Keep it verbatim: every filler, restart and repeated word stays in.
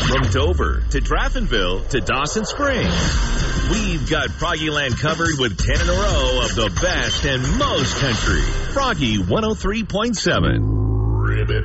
From Dover to Draftonville to Dawson Springs, we've got Froggyland covered with ten in a row of the best and most country. Froggy one oh three point seven. Ribbit.